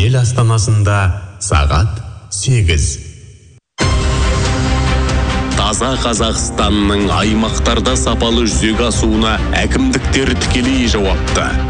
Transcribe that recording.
ел астанасында сағат 8. Таза Қазақстанның аймақтарда сапалы жүзеге асуына әкімдіктер тікелей жауапты.